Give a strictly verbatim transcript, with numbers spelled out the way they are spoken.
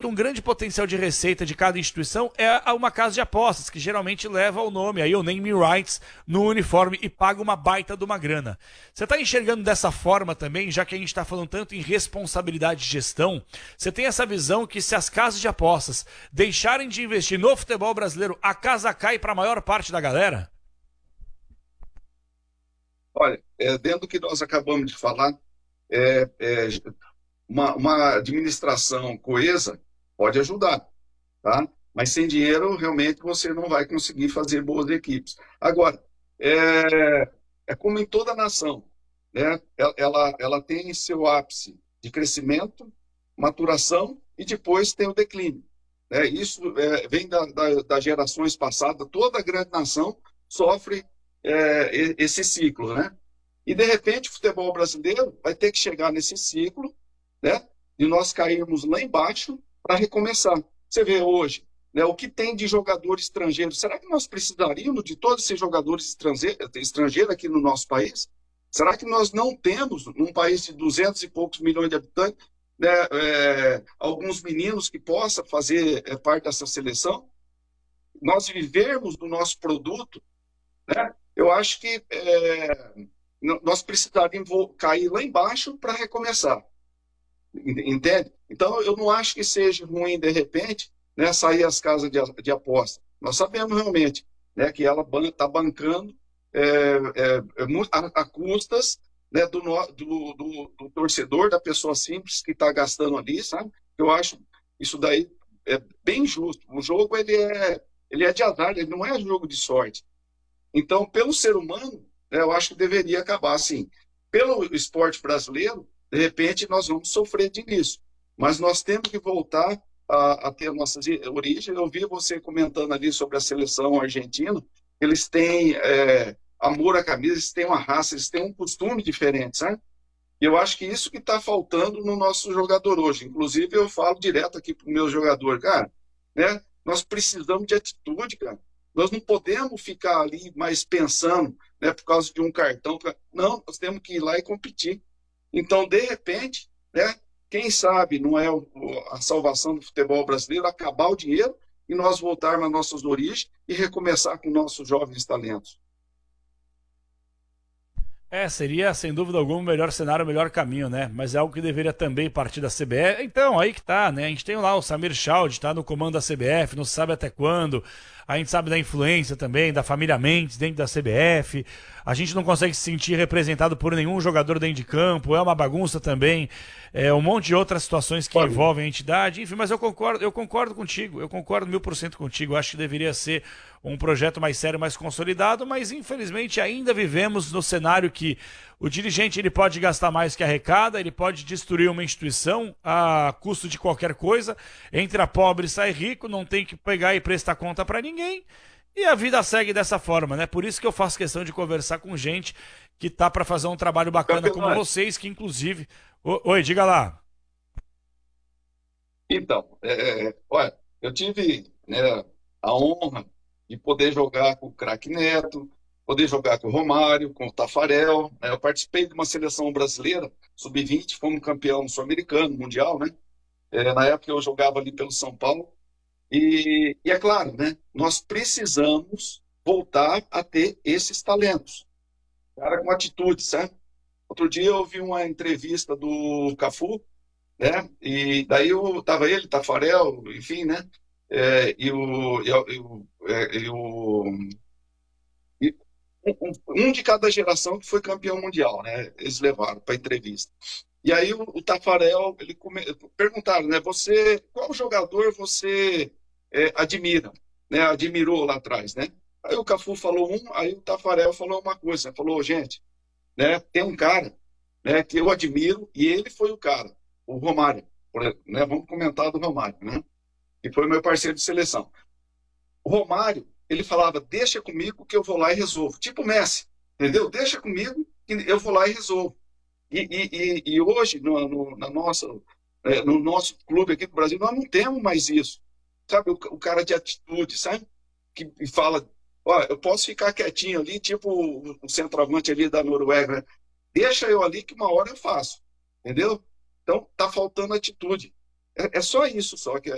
um grande potencial de receita de cada instituição é uma casa de apostas, que geralmente leva o nome, aí o name rights, no uniforme e paga uma baita de uma grana. Você está enxergando dessa forma também, já que a gente está falando tanto em responsabilidade de gestão, você tem essa visão que se as casas de apostas deixarem de investir no futebol brasileiro, a casa cai para a maior parte da galera? Olha, é, dentro do que nós acabamos de falar, é, é, uma, uma administração coesa pode ajudar, tá? Mas sem dinheiro, realmente, você não vai conseguir fazer boas equipes. Agora, é, é como em toda nação, né? Ela, ela, ela tem seu ápice de crescimento, maturação e depois tem o declínio, né? Isso é, vem da, da, das gerações passadas, toda grande nação sofre é, esse ciclo, né? E, de repente, o futebol brasileiro vai ter que chegar nesse ciclo, né, de nós cairmos lá embaixo para recomeçar. Você vê hoje, né, o que tem de jogador estrangeiro. Será que nós precisaríamos de todos esses jogadores estrangeiros aqui no nosso país? Será que nós não temos, num país de duzentos e poucos milhões de habitantes, né, é, alguns meninos que possam fazer é, parte dessa seleção? Nós vivermos do nosso produto, né? Eu acho que é, nós precisaríamos cair lá embaixo para recomeçar. Entende? Então, eu não acho que seja ruim, de repente, né, sair as casas de, de aposta. Nós sabemos realmente, né, que ela está bancando é, é, a, a custas, né, do, do, do, do torcedor, da pessoa simples que está gastando ali, sabe? Eu acho isso daí é bem justo. O jogo ele é, ele é de azar, ele não é jogo de sorte. Então, pelo ser humano, né, eu acho que deveria acabar assim. Pelo esporte brasileiro, de repente, nós vamos sofrer de início. Mas nós temos que voltar a, a ter nossas origens. Eu vi você comentando ali sobre a seleção argentina. Eles têm é, amor à camisa, eles têm uma raça, eles têm um costume diferente, sabe? E eu acho que isso que está faltando no nosso jogador hoje. Inclusive, eu falo direto aqui para o meu jogador, cara, né? Nós precisamos de atitude, cara. Nós não podemos ficar ali mais pensando, né, por causa de um cartão. Não, nós temos que ir lá e competir. Então, de repente, né, quem sabe não é a salvação do futebol brasileiro acabar o dinheiro e nós voltarmos às nossas origens e recomeçar com nossos jovens talentos. É, seria, sem dúvida alguma, o melhor cenário, o melhor caminho, né? Mas é algo que deveria também partir da C B F. Então, aí que tá, né? A gente tem lá o Samir Chaud, tá no comando da C B F, não se sabe até quando. A gente sabe da influência também, da família Mendes dentro da C B F. A gente não consegue se sentir representado por nenhum jogador dentro de campo. É uma bagunça também. É um monte de outras situações que Olha, envolvem a entidade. Enfim, mas eu concordo, eu concordo contigo. Eu concordo mil por cento contigo. Eu acho que deveria ser um projeto mais sério, mais consolidado, mas infelizmente ainda vivemos no cenário que o dirigente ele pode gastar mais que arrecada, ele pode destruir uma instituição a custo de qualquer coisa, entra pobre e sai rico, não tem que pegar e prestar conta para ninguém, e a vida segue dessa forma, né? Por isso que eu faço questão de conversar com gente que tá para fazer um trabalho bacana como vocês, que inclusive... O... Oi, diga lá. Então, é, olha, eu tive, né, a honra de poder jogar com o craque Neto, poder jogar com o Romário, com o Tafarel, né? Eu participei de uma seleção brasileira, sub vinte, fomos campeão sul-americano, mundial, né? É, na época eu jogava ali pelo São Paulo. E, e é claro, né? Nós precisamos voltar a ter esses talentos. Cara com atitude, sabe? Outro dia eu ouvi uma entrevista do Cafu, né? E daí eu, tava ele, Tafarel, enfim, né? É, e o, e, o, e o, é, e o e um, um de cada geração que foi campeão mundial, né? Eles levaram para entrevista. E aí o, o Tafarel, ele come, perguntaram, né? Você, qual jogador você é, admira, né? Admirou lá atrás, né? Aí o Cafu falou um, aí o Tafarel falou uma coisa, falou, gente, né? Tem um cara, né? Que eu admiro e ele foi o cara, o Romário, por, né? Vamos comentar do Romário, né? Que foi meu parceiro de seleção. O Romário, ele falava, deixa comigo que eu vou lá e resolvo. Tipo o Messi, entendeu? Deixa comigo que eu vou lá e resolvo. E, e, e hoje, no, no, na nossa, é, no nosso clube aqui do Brasil, nós não temos mais isso. Sabe, o, o cara de atitude, sabe? Que fala, ó, eu posso ficar quietinho ali, tipo o, o centroavante ali da Noruega, né? Deixa eu ali que uma hora eu faço, entendeu? Então, tá faltando atitude. É, é só isso, só que